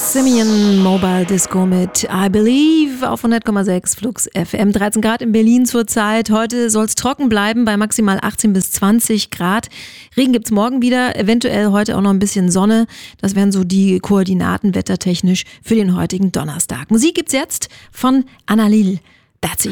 Simeon Mobile Disco mit I Believe auf 100,6 Flux FM. 13 Grad in Berlin zurzeit. Heute soll es trocken bleiben bei maximal 18 bis 20 Grad. Regen gibt's morgen wieder, eventuell heute auch noch ein bisschen Sonne. Das wären so die Koordinaten wettertechnisch für den heutigen Donnerstag. Musik gibt's jetzt von Annalil. That's it.